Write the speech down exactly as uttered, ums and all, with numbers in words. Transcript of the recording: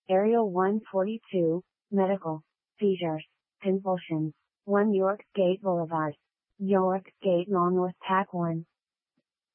Area one forty-two, medical, seizures, convulsions, one York Gate Boulevard. York Gate Mall North Pack one.